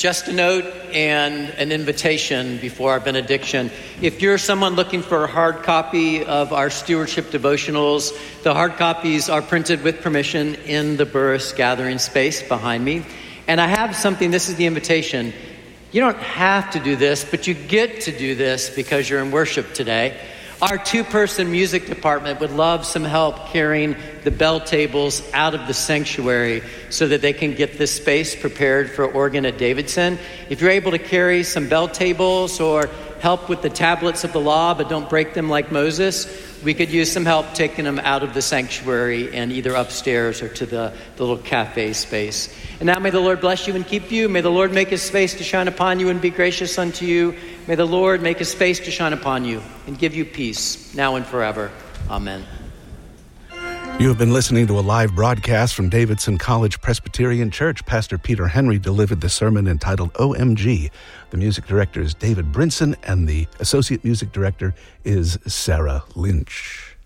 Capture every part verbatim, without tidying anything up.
Just a note and an invitation before our benediction. If you're someone looking for a hard copy of our stewardship devotionals, the hard copies are printed with permission in the Burris gathering space behind me. And I have something, this is the invitation. You don't have to do this, but you get to do this because you're in worship today. Our two-person music department would love some help carrying the bell tables out of the sanctuary so that they can get this space prepared for organ at Davidson. If you're able to carry some bell tables or help with the tablets of the law, but don't break them like Moses, we could use some help taking them out of the sanctuary and either upstairs or to the, the little cafe space. And now may the Lord bless you and keep you. May the Lord make his face to shine upon you and be gracious unto you. May the Lord make his face to shine upon you and give you peace now and forever. Amen. You have been listening to a live broadcast from Davidson College Presbyterian Church. Pastor Peter Henry delivered the sermon entitled O M G. The music director is David Brinson, and the associate music director is Sarah Lynch.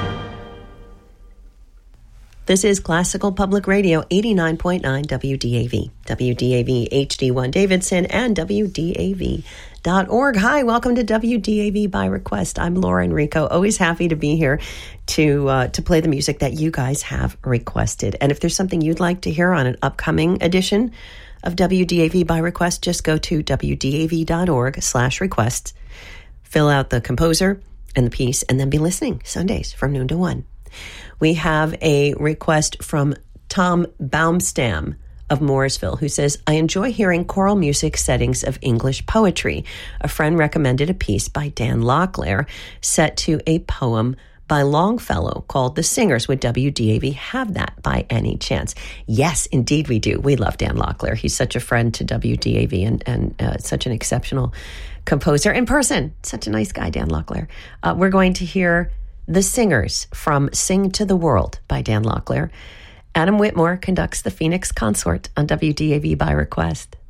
This is Classical Public Radio, eighty-nine point nine W D A V, W D A V H D one Davidson, and W D A V dot org. Hi, welcome to W D A V by Request. I'm Laura Enrico, always happy to be here to uh, to play the music that you guys have requested. And if there's something you'd like to hear on an upcoming edition of W D A V by Request, just go to W D A V dot org slash requests, fill out the composer and the piece, and then be listening Sundays from noon to one. We have a request from Tom Baumstam of Mooresville, who says, I enjoy hearing choral music settings of English poetry. A friend recommended a piece by Dan Locklear set to a poem by Longfellow called The Singers. Would W D A V have that by any chance? Yes, indeed we do. We love Dan Locklear. He's such a friend to W D A V and, and uh, such an exceptional composer in person. Such a nice guy, Dan Locklear. Uh, we're going to hear The Singers from Sing to the World by Dan Locklear. Adam Whitmore conducts the Phoenix Consort on W D A V by Request.